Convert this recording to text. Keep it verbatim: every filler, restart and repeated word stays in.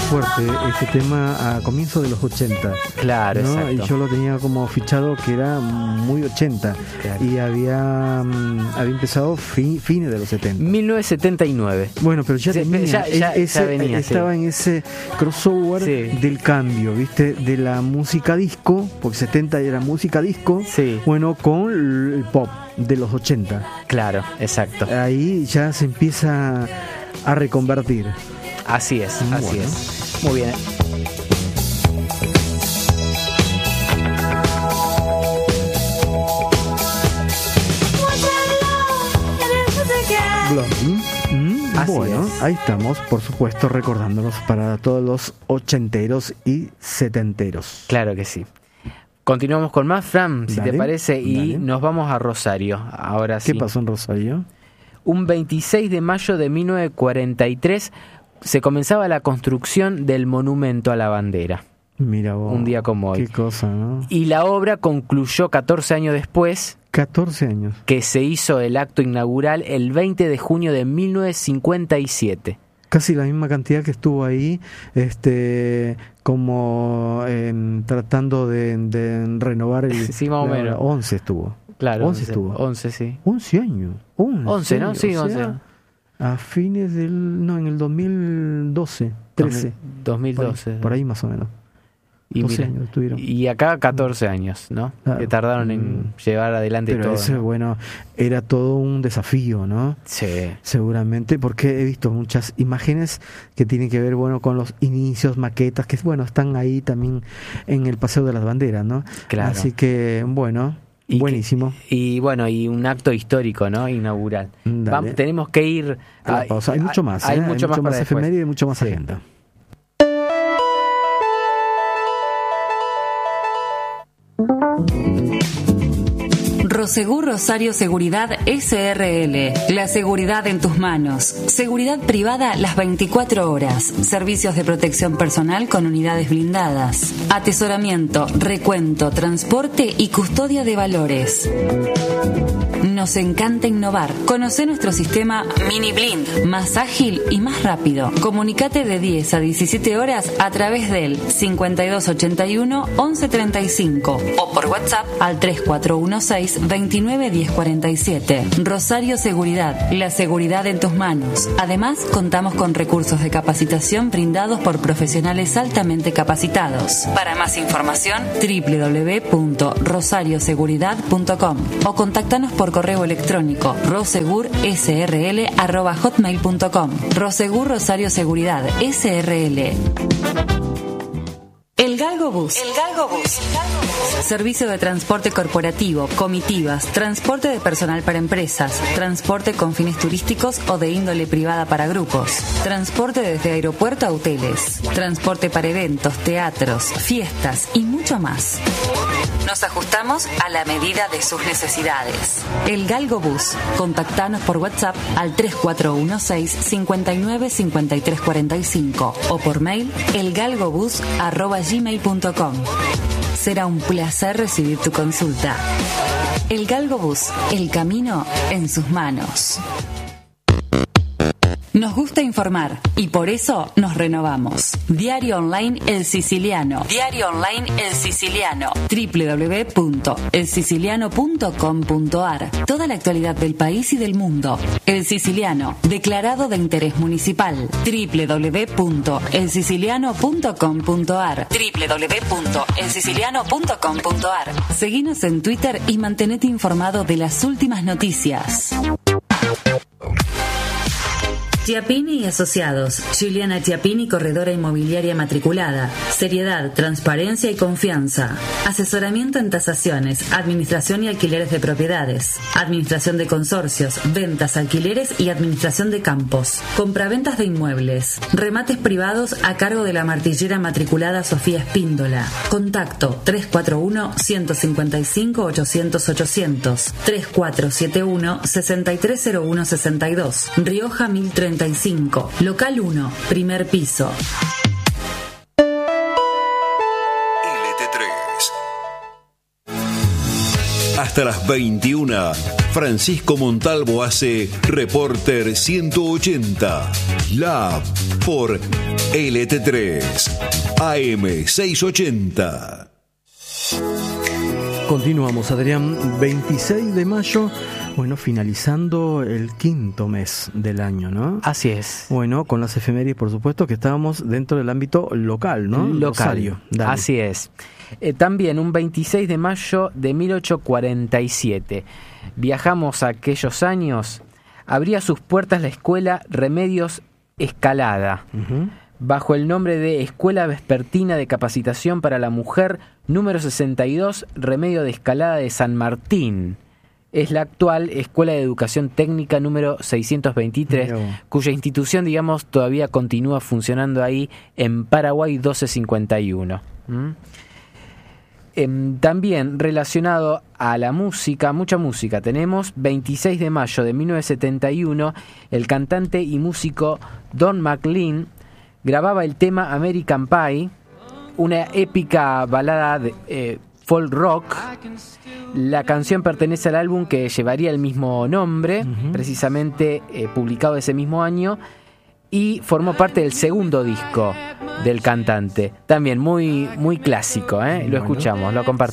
fuerte este tema a comienzos de los ochenta. Claro, ¿no? exacto. Y yo lo tenía como fichado que era muy ochenta. Claro. Y había, um, había empezado fi, fines de los setenta. mil novecientos setenta y nueve. Bueno, pero ya Sí, tenía, ya- ya- ese, ya venía, estaba sí. en ese crossover Sí. del cambio, ¿viste? De la música disco, porque setenta era música disco, Sí. bueno, con el pop de los ochenta. Claro, exacto. Ahí ya se empieza a reconvertir. Así es, Muy así bueno. es. Muy bien. Blondie. Mm, Así bueno, es. ahí estamos, por supuesto, recordándonos para todos los ochenteros y setenteros. Claro que sí. Continuamos con más, Fran, si Dale, te parece, y dale. nos vamos a Rosario. Ahora sí. ¿Qué pasó en Rosario? Un veintiséis de mayo de mil novecientos cuarenta y tres se comenzaba la construcción del monumento a la bandera. Mira vos. Un día como hoy. Qué cosa, ¿no? Y la obra concluyó catorce años después, catorce años. que se hizo el acto inaugural el veinte de junio de mil novecientos cincuenta y siete. Casi la misma cantidad que estuvo ahí, este, como em, tratando de, de renovar el... Sí, más o la- menos. once estuvo. Claro, once estuvo. once, sí. once años. once, once, ¿no? Sí, o sea, once. a fines del... No, en el dos mil doce, trece. dos mil Por ahí, doce. por ahí más o menos. Y, doce mira, años estuvieron. y acá catorce años, ¿no? Claro. Que tardaron en Mm. llevar adelante Pero todo. ese, ¿no? bueno, era todo un desafío, ¿no? Sí. Seguramente, porque he visto muchas imágenes que tienen que ver, bueno, con los inicios, maquetas, que, bueno, están ahí también en el Paseo de las Banderas, ¿no? Claro. Así que, bueno, Y buenísimo. que- y bueno, y un acto histórico, ¿no? Inaugural. Dale. Vamos, tenemos que ir A la pausa. Hay mucho más, Hay ¿eh? mucho más, para después. efeméride y mucho más Sí. agenda. Prosegur Rosario Seguridad S R L. La seguridad en tus manos. Seguridad privada las veinticuatro horas. Servicios de protección personal con unidades blindadas. Atesoramiento, recuento, transporte y custodia de valores. Nos encanta innovar. Conoce nuestro sistema Mini Blind, más ágil y más rápido. Comunicate de diez a diecisiete horas a través del cincuenta y dos ochenta y uno once treinta y cinco o por WhatsApp al tres cuatro uno seis veintinueve diez cuarenta y siete. Rosario Seguridad, la seguridad en tus manos. Además, contamos con recursos de capacitación brindados por profesionales altamente capacitados. Para más información, doble u doble u doble u punto rosario seguridad punto com o contáctanos por correo electrónico rosegurSRL arroba hotmail punto com. Rosegur Rosario Seguridad S R L. El Galgo Bus. El Galgo Bus. Servicio de transporte corporativo, comitivas, transporte de personal para empresas, transporte con fines turísticos o de índole privada para grupos, transporte desde aeropuerto a hoteles, transporte para eventos, teatros, fiestas y mucho más. Nos ajustamos a la medida de sus necesidades. El Galgo Bus. Contactanos por WhatsApp al tres cuatro uno seis cincuenta y nueve cincuenta y tres cuarenta y cinco o por mail elgalgobus arroba gmail punto com. Será un placer recibir tu consulta. El Galgo Bus. El camino en sus manos. Nos gusta informar y por eso nos renovamos. Diario Online El Siciliano. Diario Online El Siciliano. doble u doble u doble u punto el siciliano punto com punto a r. Toda la actualidad del país y del mundo. El Siciliano, declarado de interés municipal. doble u doble u doble u punto el siciliano punto com punto a r. doble u doble u doble u punto el siciliano punto com punto a r. Seguinos en Twitter y mantenete informado de las últimas noticias. Chiappini y Asociados. Juliana Chiappini, corredora inmobiliaria matriculada. Seriedad, transparencia y confianza. Asesoramiento en tasaciones, administración y alquileres de propiedades. Administración de consorcios, ventas, alquileres y administración de campos. Compraventas de inmuebles. Remates privados a cargo de la martillera matriculada Sofía Espíndola. Contacto tres cuatro uno uno cinco cinco ochocientos ochocientos. tres cuatro siete uno seis tres cero uno seis dos. Rioja mil treinta y cinco. Local uno. Primer piso. L T tres. Hasta las veintiuna, Francisco Montalvo hace Reporter ciento ochenta. Lab por L T tres A M seiscientos ochenta. Continuamos, Adrián. veintiséis de mayo, bueno, finalizando el quinto mes del año, ¿no? Así es. Bueno, con las efemérides, por supuesto, que estábamos dentro del ámbito local, ¿no? Local. Rosario. Dale. Así es. Eh, también un veintiséis de mayo de mil ochocientos cuarenta y siete. Viajamos a aquellos años. Abría sus puertas la escuela Remedios Escalada, Uh-huh. bajo el nombre de Escuela Vespertina de Capacitación para la Mujer número sesenta y dos, Remedio de Escalada de San Martín. Es la actual Escuela de Educación Técnica número seiscientos veintitrés, Mirá. cuya institución, digamos, todavía continúa funcionando ahí en Paraguay doce cincuenta y uno. ¿Mm? Em, también relacionado a la música, mucha música, tenemos veintiséis de mayo de mil novecientos setenta y uno, el cantante y músico Don McLean grababa el tema American Pie, una épica balada de eh, folk rock. La canción pertenece al álbum que llevaría el mismo nombre, Uh-huh. precisamente eh, publicado ese mismo año, y formó parte del segundo disco del cantante. También muy, muy clásico, ¿eh? Lo Bueno. escuchamos, lo compartimos.